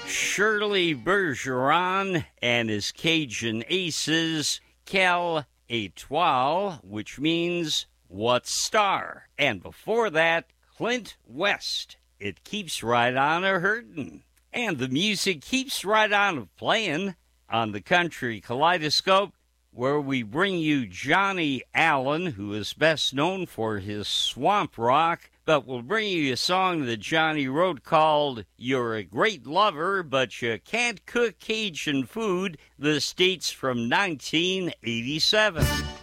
Shirley Bergeron and his Cajun Aces, Quelle Étoile, which means what star? And before that, Clint West, It Keeps Right On A-Hurtin'. And the music keeps right on playing on the Country Kaleidoscope, where we bring you Johnny Allen, who is best known for his swamp rock, but we'll bring you a song that Johnny wrote called You're a Great Lover, But You Can't Cook Cajun Food. This dates from 1987.